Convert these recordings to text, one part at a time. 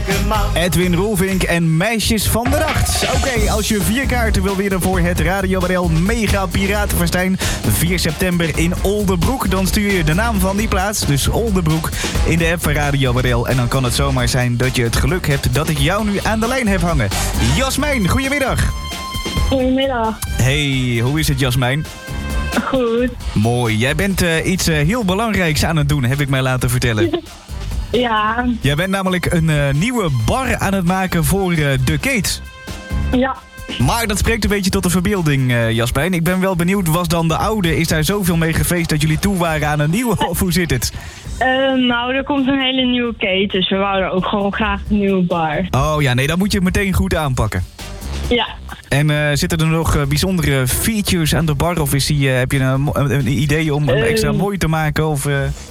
Edwin Roelvink en Meisjes van de Nacht. Oké, als je 4 kaarten wil winnen voor het Radio Waardeel Mega Piratenfestijn 4 september in Oldebroek, dan stuur je de naam van die plaats, dus Oldebroek, in de app van Radio Waardeel. En dan kan het zomaar zijn dat je het geluk hebt dat ik jou nu aan de lijn heb hangen. Jasmijn, goedemiddag. Goedemiddag. Hey, hoe is het, Jasmijn? Goed. Mooi, jij bent iets heel belangrijks aan het doen, heb ik mij laten vertellen. Ja. Jij bent namelijk een nieuwe bar aan het maken voor de Kate. Ja. Maar dat spreekt een beetje tot de verbeelding, Jasmijn. Ik ben wel benieuwd, was dan de oude, is daar zoveel mee gefeest dat jullie toe waren aan een nieuwe, of hoe zit het? Nou, er komt een hele nieuwe keten, dus we wouden ook gewoon graag een nieuwe bar. Oh ja, nee, dan moet je het meteen goed aanpakken. Ja. En zitten er nog bijzondere features aan de bar? Of heb je een idee om hem extra mooi te maken? Of,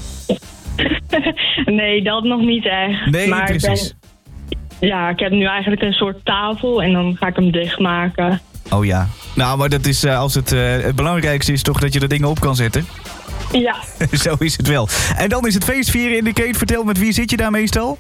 Nee, dat nog niet echt. Nee, maar precies. Ik heb nu eigenlijk een soort tafel en dan ga ik hem dichtmaken. Oh ja. Nou, maar dat is, als het belangrijkste is toch dat je er dingen op kan zetten? Ja. Zo is het wel. En dan is het feestvieren in de Kate. Vertel, met wie zit je daar meestal?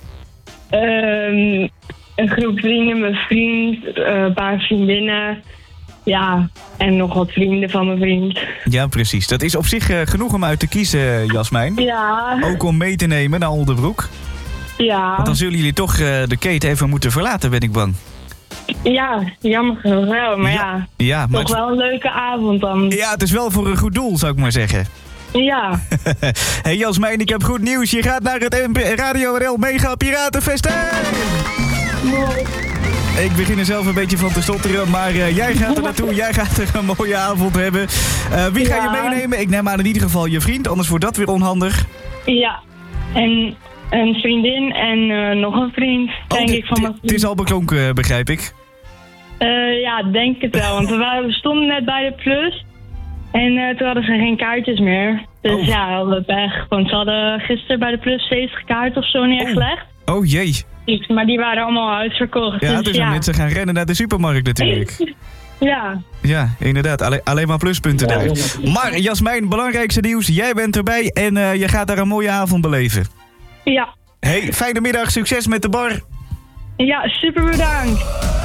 Een groep vrienden, mijn vriend, een paar vriendinnen. Ja, en nog wat vrienden van mijn vriend. Ja, precies. Dat is op zich genoeg om uit te kiezen, Jasmijn. Ja. Ook om mee te nemen naar Oldebroek. Ja. Want dan zullen jullie toch de Kate even moeten verlaten, ben ik bang. Ja, jammer genoeg wel. Maar ja, maar toch wel een leuke avond dan. Ja, het is wel voor een goed doel, zou ik maar zeggen. Ja. Hey Jasmijn, ik heb goed nieuws. Je gaat naar het Radio Waardeel Mega Piratenfestijn. Mooi. Ik begin er zelf een beetje van te stotteren, maar jij gaat er naartoe. Jij gaat er een mooie avond hebben. Wie ga je meenemen? Ik neem aan in ieder geval je vriend, anders wordt dat weer onhandig. Ja, en een vriendin en nog een vriend, denk ik, van mijn vriend. Het is al beklonken, begrijp ik. Ja, denk het wel, want we stonden net bij de Plus en toen hadden ze geen kaartjes meer. Dus ja, we hadden pech, want ze hadden gisteren bij de Plus 70 kaarten of zo neergelegd. Oh jee. Maar die waren allemaal uitverkocht. Ja, dus mensen gaan rennen naar de supermarkt natuurlijk. Ja. Ja, inderdaad. Alleen maar pluspunten daar. Maar Jasmijn, belangrijkste nieuws. Jij bent erbij en je gaat daar een mooie avond beleven. Ja. Hey, fijne middag. Succes met de bar. Ja, super bedankt.